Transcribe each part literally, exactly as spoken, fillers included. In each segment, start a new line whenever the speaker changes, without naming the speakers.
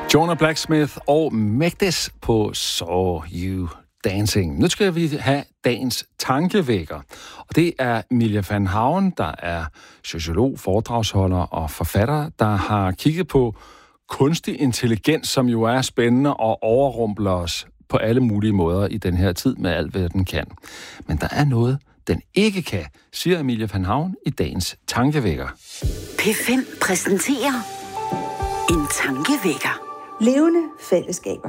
Jonah Blacksmith og Magdes på Saw You Dancing. Nu skal vi have dagens tankevækker. Og det er Emilia Van Hauen, der er sociolog, foredragsholder og forfatter, der har kigget på kunstig intelligens, som jo er spændende og overrumpler os på alle mulige måder i den her tid med alt, hvad den kan. Men der er noget, den ikke kan, siger Emilia Van Hauen i dagens tankevækker.
P fem præsenterer en tankevækker.
Levende fællesskaber.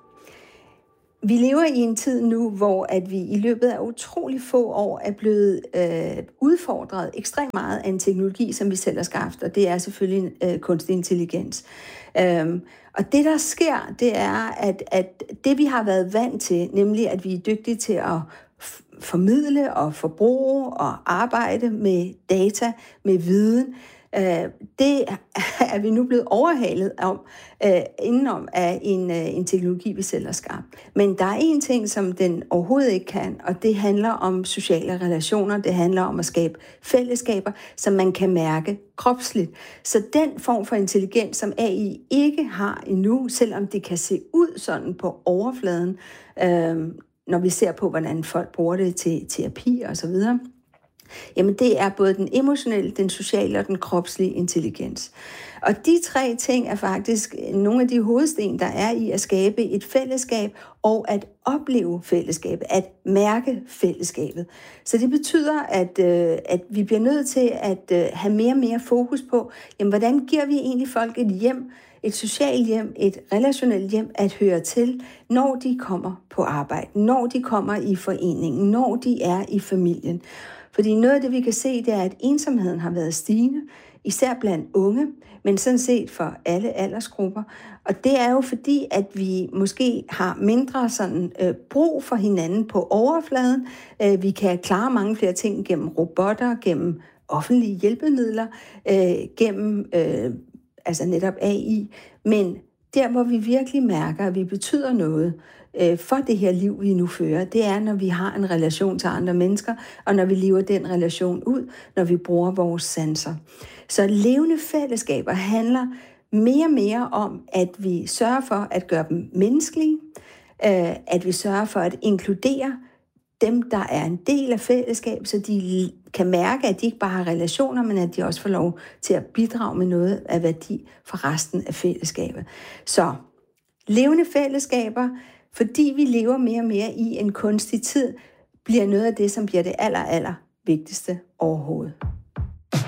Vi lever i en tid nu, hvor at vi i løbet af utrolig få år er blevet øh, udfordret ekstremt meget af en teknologi, som vi selv har skabt, og det er selvfølgelig øh, kunstig intelligens. Øhm, og det, der sker, det er, at, at det, vi har været vant til, nemlig at vi er dygtige til at f- formidle og forbruge og arbejde med data, med viden, Uh, det er vi nu blevet overhalet om, uh, indenom af en, uh, en teknologi, vi selv har skabt. Men der er en ting, som den overhovedet ikke kan, og det handler om sociale relationer. Det handler om at skabe fællesskaber, som man kan mærke kropsligt. Så den form for intelligens, som A I ikke har endnu, selvom det kan se ud sådan på overfladen, uh, når vi ser på, hvordan folk bruger det til terapi og så videre, jamen det er både den emotionelle, den sociale og den kropslige intelligens. Og de tre ting er faktisk nogle af de hovedsten, der er i at skabe et fællesskab og at opleve fællesskabet, at mærke fællesskabet. Så det betyder, at, øh, at vi bliver nødt til at øh, have mere og mere fokus på, jamen, hvordan giver vi egentlig folk et hjem, et socialt hjem, et relationelt hjem at høre til, når de kommer på arbejde, når de kommer i foreningen, når de er i familien. Fordi noget af det, vi kan se, det er, at ensomheden har været stigende, især blandt unge, men sådan set for alle aldersgrupper. Og det er jo fordi, at vi måske har mindre sådan, øh, brug for hinanden på overfladen. Øh, vi kan klare mange flere ting gennem robotter, gennem offentlige hjælpemidler, øh, gennem øh, altså netop A I. Men der, hvor vi virkelig mærker, at vi betyder noget for det her liv, vi nu fører, det er, når vi har en relation til andre mennesker, og når vi lever den relation ud, når vi bruger vores sanser. Så levende fællesskaber handler mere og mere om, at vi sørger for at gøre dem menneskelige, at vi sørger for at inkludere dem, der er en del af fællesskabet, så de kan mærke, at de ikke bare har relationer, men at de også får lov til at bidrage med noget af værdi for resten af fællesskabet. Så levende fællesskaber, fordi vi lever mere og mere i en kunstig tid, bliver noget af det, som bliver det aller, aller vigtigste overhovedet.